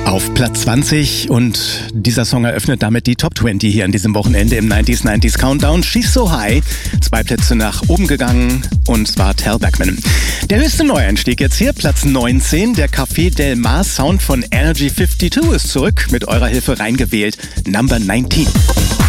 Auf Platz 20 und dieser Song eröffnet damit die Top 20 hier an diesem Wochenende im 90s Countdown. She's So High, 2 Plätze nach oben gegangen und zwar Tal Bachman. Der höchste Neueinstieg jetzt hier, Platz 19, der Café Del Mar Sound von Energy 52 ist zurück, mit eurer Hilfe reingewählt, Number 19.